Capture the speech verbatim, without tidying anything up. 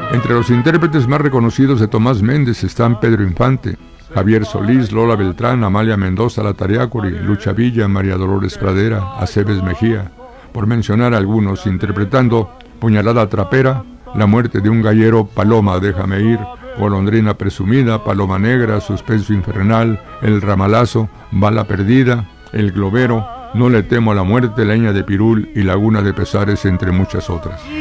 Entre los intérpretes más reconocidos de Tomás Méndez están Pedro Infante, Javier Solís, Lola Beltrán, Amalia Mendoza, Latariácuri, Lucha Villa, María Dolores Pradera, Aceves Mejía, por mencionar algunos, interpretando Puñalada Trapera, La muerte de un gallero, Paloma, Déjame ir, Golondrina presumida, Paloma negra, Suspenso infernal, El ramalazo, Bala perdida, El globero, No le temo a la muerte, Leña de pirul y Laguna de pesares, entre muchas otras.